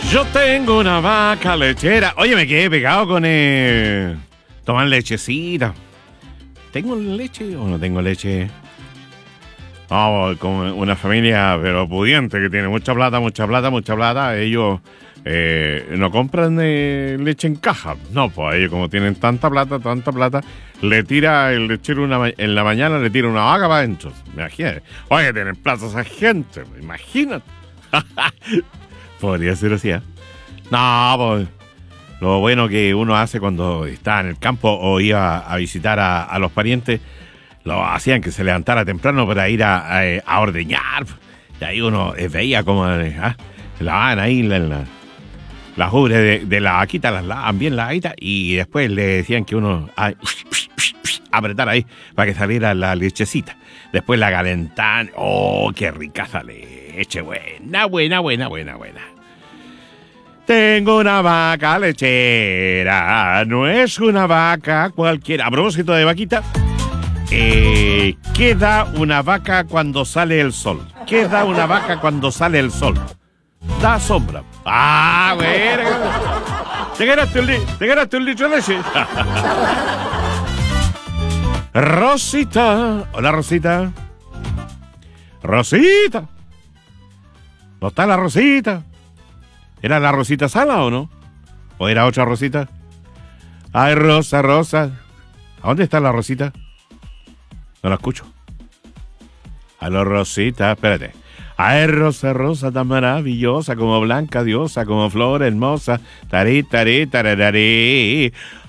Yo tengo una vaca lechera. Oye, me quedé pegado con tomar lechecita. ¿Tengo leche o no tengo leche? Vamos, con una familia pero pudiente que tiene mucha plata. Ellos no compran leche en caja. No, pues ellos como tienen tanta plata, le tira el lechero en la mañana, le tira una vaca para adentro. Imagínate. Oye, tienen plata esa gente, imagínate. Podría ser así, ¿eh? No, pues lo bueno que uno hace cuando está en el campo o iba a visitar a los parientes, lo hacían que se levantara temprano para ir a ordeñar. Y ahí uno veía como se lavaban ahí las ubres de la vaquita, las lavaban bien la vaquita y después le decían que uno apretara ahí para que saliera la lechecita. Después la calentaban. ¡Oh, qué ricaza leche! Buena. Tengo una vaca lechera, no es una vaca cualquiera. A propósito de vaquita, ¿qué da una vaca cuando sale el sol? ¿Qué da una vaca cuando sale el sol? Da sombra. ¡Ah, bueno! ¿Te ganaste un litro de leche? Rosita. Hola, Rosita. Rosita. ¿No está la Rosita? ¿Era la Rosita Sala o no? ¿O era otra Rosita? Ay, Rosa. ¿A dónde está la Rosita? No la escucho. Aló, Rosita, espérate. Ay, Rosa tan maravillosa, como blanca diosa, como flor hermosa. Tarí, tarararí.